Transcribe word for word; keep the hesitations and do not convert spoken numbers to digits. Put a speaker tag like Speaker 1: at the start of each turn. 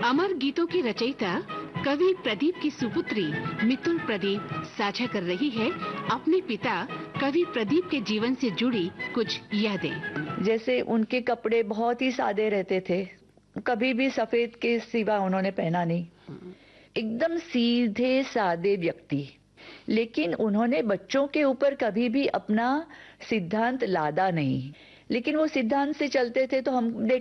Speaker 1: अमर गीतों की रचयिता कवि प्रदीप की सुपुत्री मितुल प्रदीप साझा कर रही है अपने पिता कवि प्रदीप के जीवन से जुड़ी कुछ यादें।
Speaker 2: जैसे उनके कपड़े बहुत ही सादे रहते थे, कभी भी सफेद के सिवा उन्होंने पहना नहीं, एकदम सीधे सादे व्यक्ति। लेकिन उन्होंने बच्चों के ऊपर कभी भी अपना सिद्धांत लादा नहीं, लेकिन वो सिद्धांत से चलते थे तो हम